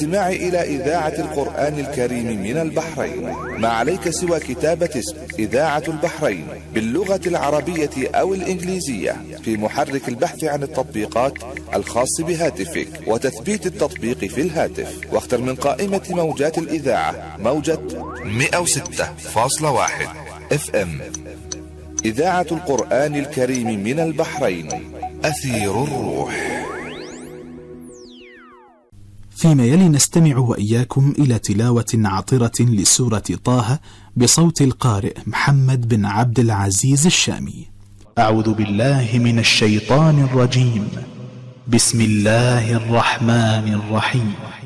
للاستماع إلى إذاعة القرآن الكريم من البحرين، ما عليك سوى كتابة اسم إذاعة البحرين باللغة العربية أو الإنجليزية في محرك البحث عن التطبيقات الخاص بهاتفك وتثبيت التطبيق في الهاتف، واختر من قائمة موجات الإذاعة موجة 106.1 FM. إذاعة القرآن الكريم من البحرين، أثير الروح. فيما يلي نستمع وإياكم إلى تلاوة عطرة لسورة طه بصوت القارئ محمد بن عبد العزيز الشامي. أعوذ بالله من الشيطان الرجيم. بسم الله الرحمن الرحيم.